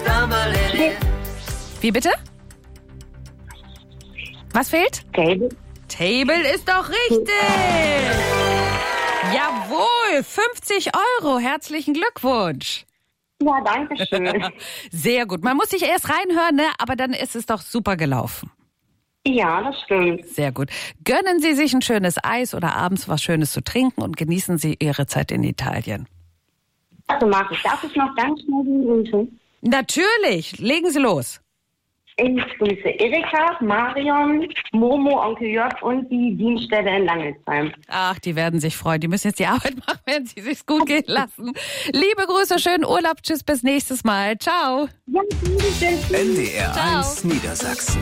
Wie bitte? Was fehlt? Table. Table ist doch richtig. Jawohl, 50 €. Herzlichen Glückwunsch. Ja, danke schön. Sehr gut. Man muss sich erst reinhören, ne? Aber dann ist es doch super gelaufen. Ja, das stimmt. Sehr gut. Gönnen Sie sich ein schönes Eis oder abends was Schönes zu trinken und genießen Sie Ihre Zeit in Italien. Also mache ich. Darf ich noch ganz schnell grüßen? Natürlich. Legen Sie los. Ich grüße Erika, Marion, Momo, Onkel Jörg und die Dienststelle in Langelsheim. Ach, die werden sich freuen. Die müssen jetzt die Arbeit machen, wenn sie sich's gut gehen lassen. Liebe Grüße, schönen Urlaub. Tschüss, bis nächstes Mal. Ciao. Ja, danke schön. NDR 1 Niedersachsen.